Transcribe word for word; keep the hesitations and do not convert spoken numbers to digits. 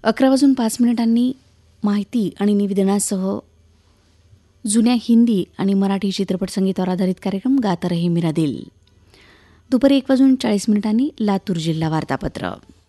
अकरा वाजून पाच मिनिटांनी माहिती आणि निवेदनासह जुन्या हिंदी आणि मराठी चित्रपट संगीतावर आधारित कार्यक्रम गाता रहे मेरा दिल. दुपारी एक वाजून चाळीस मिनिटांनी लातूर जिल्हा वार्तापत्र.